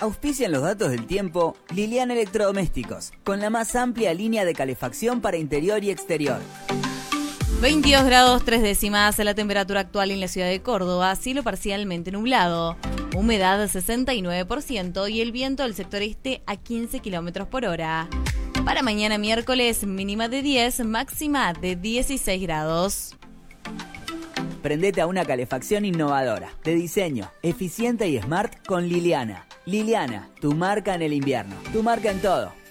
Auspician los datos del tiempo Liliana Electrodomésticos, con la más amplia línea de calefacción para interior y exterior. 22 grados 3 décimas la temperatura actual en la ciudad de Córdoba, cielo parcialmente nublado, humedad 69% y el viento del sector este a 15 kilómetros por hora. Para mañana miércoles, mínima de 10, máxima de 16 grados. Prendete a una calefacción innovadora, de diseño, eficiente y smart con Liliana. Liliana, tu marca en el invierno, tu marca en todo.